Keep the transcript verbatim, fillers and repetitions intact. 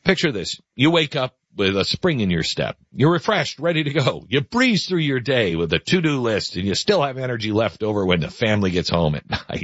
Picture this. You wake up with a spring in your step. You're refreshed, ready to go. You breeze through your day with a to-do list, and you still have energy left over when the family gets home at night.